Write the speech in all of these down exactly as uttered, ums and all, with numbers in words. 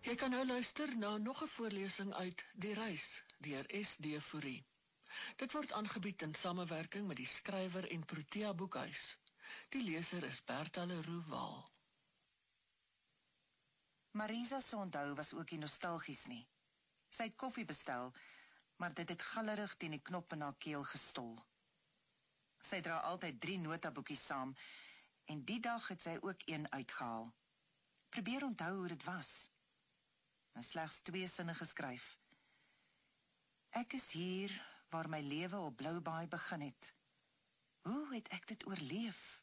Jy kan nou luister na nog 'n voorlesing uit Die Reis deur S D Fourie. Dit word aangebied in samewerking met die skrywer en Protea Boekhuis. Die leser is Bertha Leroux Waal. Marisa se onthou was ook nie nostalgies nie. Sy het koffie bestel, maar dit het gallerig teen die knop in haar keel gestol. Sy dra altyd drie notaboekies saam, en die dag het sy ook een uitgehaal. Probeer onthou hoe dit was. En slegs twee sinne geskryf. Ek is hier waar my lewe op Bloubaai begin het. Hoe het ek dit oorleef?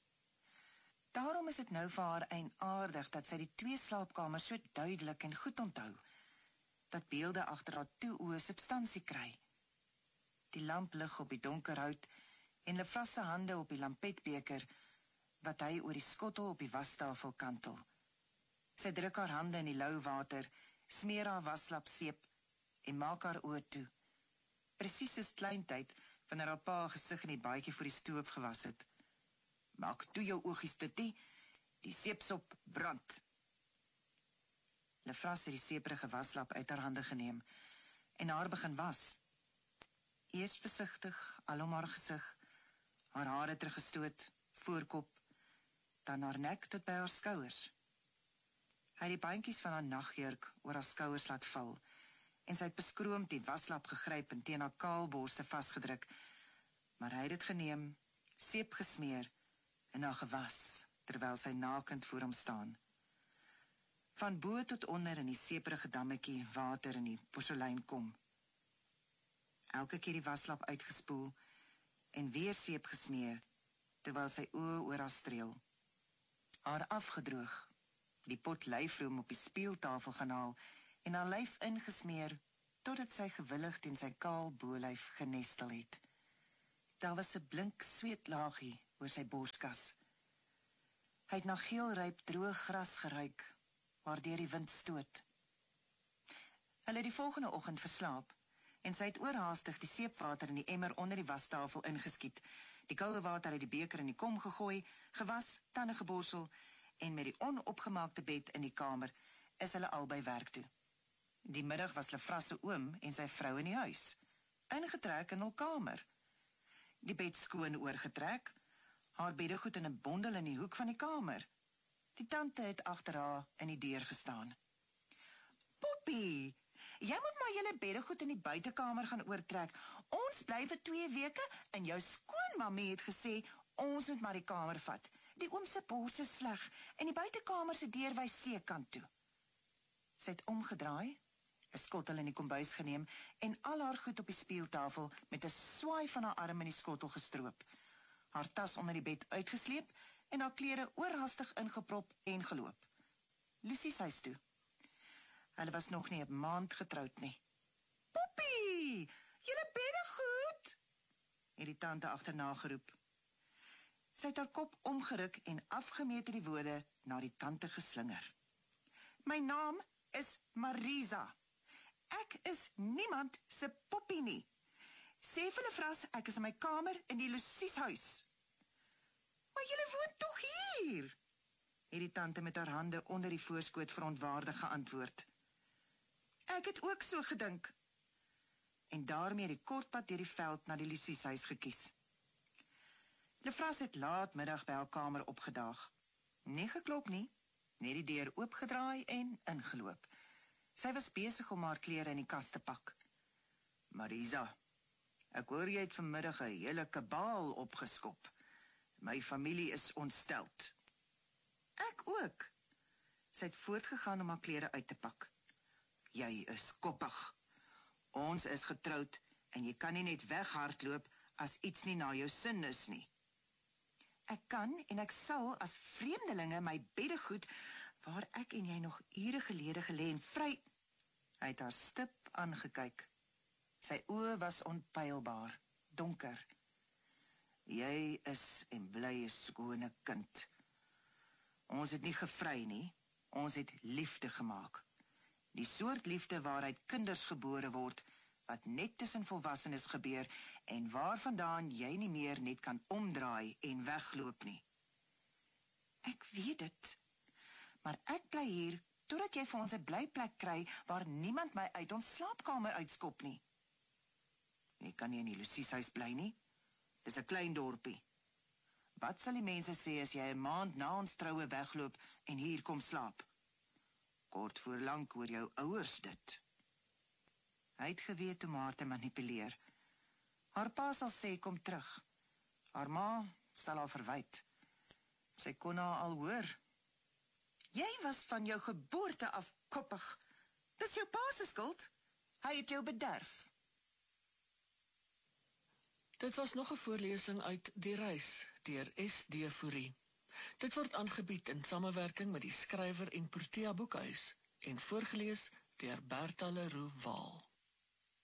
Daarom is dit nou vir haar eienaardig dat sy die twee slaapkamers so duidelik en goed onthou, dat beelde agter haar toe oë substansie kry. Die lamp lig op die donker hout en Lefras se hande op die lampetbeker, wat hy oor die skottel op die wastafel kantel. Sy druk haar hande in die lou water, smeer haar waslap seep en maak haar oë toe. Presies soos kleintyd, wanneer haar pa gesig in die baadjie voor die stoop gewas het. Maak toe jou oogies Tutie, die seepsop brand. Lefras het die seeprige waslap uit haar hande geneem en haar begin was. Eers versigtig, al om haar gesig, haar hare teruggestoot, voorkop, dan haar nek tot by haar skouers. Hy het die bandjies van haar nagjurk oor haar skouers laat val, en sy het beskroomd die waslap gegryp en teen haar kaalborste vasgedruk, maar hy het dit geneem, seep gesmeer en haar gewas, terwyl sy nakend voor hom staan. Van bo tot onder in die seeprige dammetjie water in die porselein kom. Elke keer die waslap uitgespoel en weer seep gesmeer, terwyl sy oë oor haar streel. Haar afgedroog, die pot lyfroom op die speeltafel gaan haal en haar lyf ingesmeer, totdat sy gewillig teen sy kaal bolyf genestel het. Daar was 'n blink sweetlaagie oor sy borskas. Hy het na geelryp droë gras geruik, waardeur die wind stoot. Hulle het die volgende oggend verslaap, en sy het oorhaastig die seepwater in die emmer onder die wastafel ingeskiet, die koue water uit die beker in die kom gegooi, gewas, tande geborsel, en met die onopgemaakte bed in die kamer is hulle albei werk toe. Die middag was Lefras se oom en sy vrou in die huis, ingetrek in hul kamer. Die bed skoon oorgetrek, haar beddegoed in 'n bondel in die hoek van die kamer. Die tante het agter haar in die deur gestaan. Poppie, jy moet maar julle beddegoed in die buitekamer gaan oortrek. Ons bly vir twee weke en jou skoonmammie het gesê, ons moet maar die kamer vat. Die oom se bors is sleg en die buitekamer se deur wys seekant toe. Sy het omgedraai, 'n skottel in die kombuis geneem en al haar goed op die speeltafel met 'n swaai van haar arm in die skottel gestroop. Haar tas onder die bed uitgesleep en haar klere oorhaastig ingeprop en geloop. Lucie se huis toe. Hulle was nog nie 'n maand getroud nie. Poppie, julle bedde goed, het die tante agterna geroep. Sy het haar kop omgeruk en afgemete die woorde na die tante geslinger. My naam is Marisa. Ek is niemand se poppie nie. Sê vir Lefras, ek is in my kamer in die Lucies huis. Maar julle woon tog hier, het die tante met haar hande onder die voorskoot verontwaardig geantwoord. Ek het ook so gedink. En daarmee die kortpad deur die veld na die Lucies huis gekies. Lefras het laatmiddag by haar kamer opgedaag. Nie geklop nie, net die deur oopgedraai en ingeloop. Sy was besig om haar klere in die kas te pak. Marisa, ek hoor jy het vanmiddag 'n hele kabaal opgeskop. My familie is ontsteld. Ek ook. Sy het voortgegaan om haar klere uit te pak. Jy is koppig. Ons is getroud en jy kan nie net weghardloop as iets nie na jou sin is nie. Ek kan en ek sal as vreemdelinge my beddegoed, waar ek en jy nog ure gelede gelê en vry. Hy het haar stip aangekyk. Sy oë was onpylbaar, donker. Jy is en bly 'n skone kind. Ons het nie gevry nie, ons het liefde gemaak. Die soort liefde waaruit kinders gebore word, wat net tussen volwassenes gebeur en waarvandaan jy nie meer net kan omdraai en wegloop nie. Ek weet dit, maar ek bly hier totdat jy vir ons 'n blyplek kry waar niemand my uit ons slaapkamer uitskop nie. Ek kan nie in die Lucieshuis bly nie. Dis 'n klein dorpie. Wat sal die mense sê as jy 'n maand na ons troue wegloop en hier kom slaap? Kort voor lank hoor jou ouers dit. Hy het geweet om haar te manipuleer. Haar pa sal sê kom terug. Haar ma sal haar verwyd. Sy kon haar al hoor. Jy was van jou geboorte af koppig. Dis jou pa se skuld. Hy het jou bederf. Dit was nog 'n voorlesing uit Die Reis deur S D Fourie. Dit word aangebied in samewerking met die skrywer en Protea Boekhuis en voorgeles deur Bertha Leroux Waal.